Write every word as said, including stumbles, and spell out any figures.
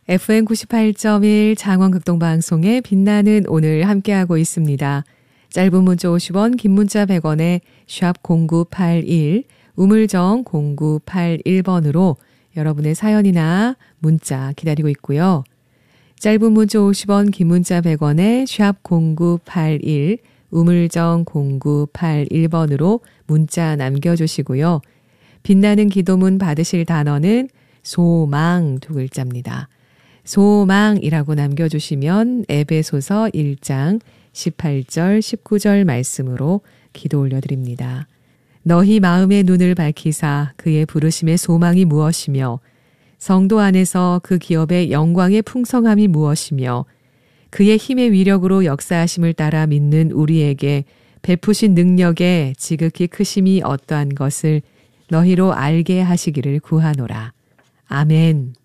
에프엠 구십팔 점 일 장원극동방송에 빛나는 오늘 함께하고 있습니다. 짧은 문자 오십 원, 긴 문자 백 원에 샵 공구팔일, 우물정 공구팔일 번으로 여러분의 사연이나 문자 기다리고 있고요. 짧은 문자 오십 원, 긴 문자 백 원에 샵 공구팔일, 우물정 공구팔일 번으로 문자 남겨주시고요. 빛나는 기도문 받으실 단어는 소망 두 글자입니다. 소망이라고 남겨주시면 에베소서 일 장 십팔 절 십구 절 말씀으로 기도 올려드립니다. 너희 마음의 눈을 밝히사 그의 부르심의 소망이 무엇이며 성도 안에서 그 기업의 영광의 풍성함이 무엇이며 그의 힘의 위력으로 역사하심을 따라 믿는 우리에게 베푸신 능력의 지극히 크심이 어떠한 것을 너희로 알게 하시기를 구하노라. 아멘.